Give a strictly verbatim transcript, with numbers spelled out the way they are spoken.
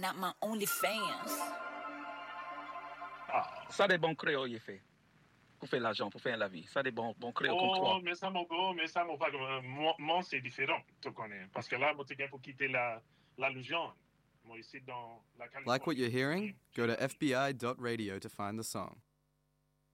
not my only fans. Ah, ça des bons créoles, il fait. Pour faire l'argent, pour faire la vie. Ça des bons, bons créoles comme toi. Oh, mais ça, mon gars, mais ça, mon pas, moi, moi, c'est différent, tu connais. Parce que là, moi, tu pour quitter la, la Louisiane. Moi, ici, dans la Californie. Like what you're hearing? Go to f b i dot radio to find the song.